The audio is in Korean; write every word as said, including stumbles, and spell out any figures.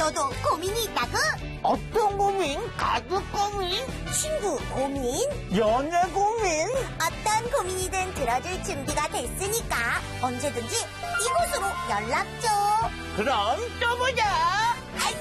너도 고민이 있다고? 어떤 고민? 가족 고민? 친구 고민? 연애 고민? 어떤 고민이든 들어줄 준비가 됐으니까 언제든지 이곳으로 연락 줘. 그럼 또 보자.